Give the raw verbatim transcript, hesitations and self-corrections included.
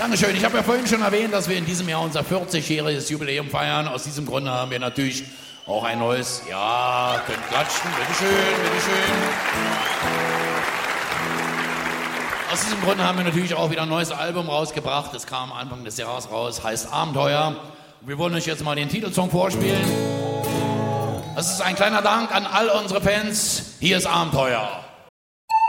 Dankeschön. Ich habe ja vorhin schon erwähnt, dass wir in diesem Jahr unser vierzigjähriges Jubiläum feiern. Aus diesem Grunde haben wir natürlich auch ein neues... Ja, könnt klatschen. Bitteschön, bitteschön. Aus diesem Grunde haben wir natürlich auch wieder ein neues Album rausgebracht. Das kam Anfang des Jahres raus, heißt Abenteuer. Wir wollen euch jetzt mal den Titelsong vorspielen. Das ist ein kleiner Dank an all unsere Fans. Hier ist Abenteuer.